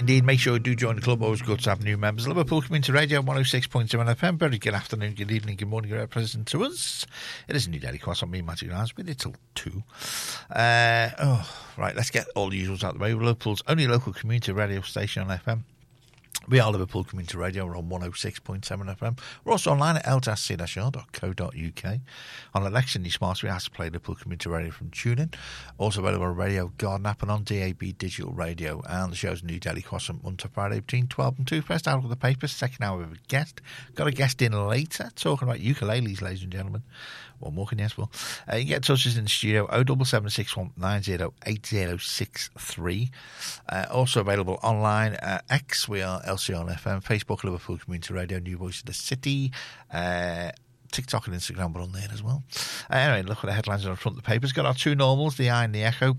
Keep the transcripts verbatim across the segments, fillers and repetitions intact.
Indeed, make sure you do join the club. Always good to have new members. Liverpool Community Radio, one oh six point seven F M. Very good afternoon, good evening, good morning, good present to us. It is a new daily cross on me, Magic Lines, with it till two. Uh, oh, right, let's get all the usuals out of the way. Liverpool's only local community radio station on F M. We are Liverpool Community Radio. We're on one oh six point seven F M. We're also online at l c r dot co dot u k. On election, your smart speaker has to play Liverpool Community Radio from TuneIn. Also available on Radio Garden app and on D A B Digital Radio. And the show's new daily cross on Monday to Friday between twelve and two. First hour of the papers, second hour with a guest. Got a guest in later talking about ukuleles, ladies and gentlemen. One more can yes, well. Uh, you can get in touch with us in the studio, oh seven seven six one nine oh eight oh six three. Uh, also available online at X, we are L C R F M, Facebook, Liverpool Community Radio, New Voice of the City, uh, TikTok and Instagram, we're on there as well. Uh, anyway, look at the headlines on the front of the papers. Got our two normals, the Eye and the Echo.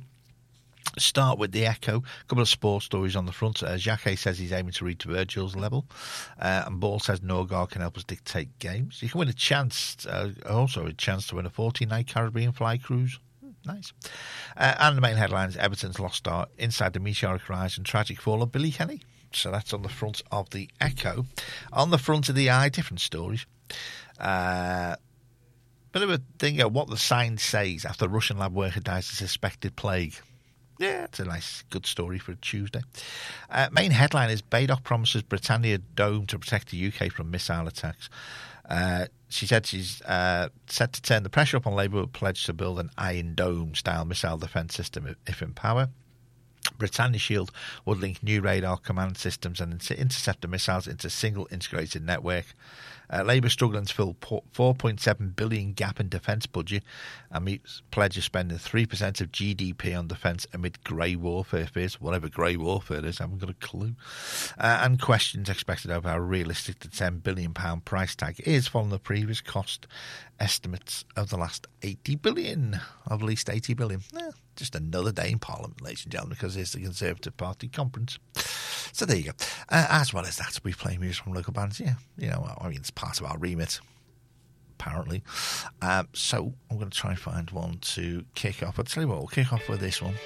Start with the Echo. A couple of sports stories on the front. Uh, Jacquet says he's aiming to reach Virgil's level. Uh, and Ball says Norgard can help us dictate games. You can win a chance, uh, also a chance to win a fourteen-night Caribbean fly cruise. Nice. Uh, and the main headlines, Everton's lost start inside the meteoric rise and tragic fall of Billy Kenny. So that's on the front of the Echo. On the front of the Eye, different stories. Uh, bit of a thing of what the sign says after a Russian lab worker dies of suspected plague. Yeah, it's a nice, good story for a Tuesday. Uh, main headline is Baydock promises Britannia Dome to protect the U K from missile attacks. Uh, she said she's uh, set to turn the pressure up on Labour with a pledge to build an Iron Dome-style missile defence system if in power. Britannia Shield would link new radar command systems and interceptor missiles into a single integrated network. Uh, Labour struggling to fill four point seven billion dollars gap in defence budget and meets pledge of spending three percent of G D P on defence amid grey warfare fears. Whatever grey warfare is, I haven't got a clue. Uh, and questions expected over how realistic the ten billion pounds price tag is following the previous cost estimates of the last eighty billion dollars, of at least eighty billion dollars. Eh, just another day in Parliament, ladies and gentlemen, because it's the Conservative Party conference. So there you go. Uh, as well as that, we play music from local bands. Yeah, you know, I mean, it's part of our remit, apparently. Um, so I'm going to try and find one to kick off. I'll tell you what, we'll kick off with this one.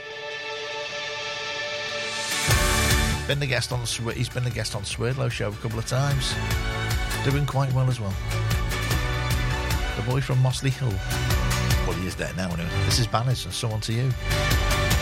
Been the guest on the, he's been the guest on Swerdlow Show a couple of times. Doing quite well as well. The boy from Mossley Hill. Well, he is there now anyway. This is Banners and So On To You.